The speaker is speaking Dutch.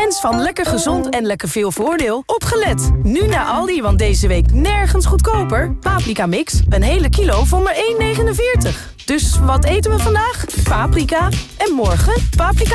Fans van lekker gezond en lekker veel voordeel, opgelet. Nu naar Aldi, want deze week nergens goedkoper. Paprika mix, een hele kilo voor maar €1,49. Dus wat eten we vandaag? Paprika. En morgen paprika.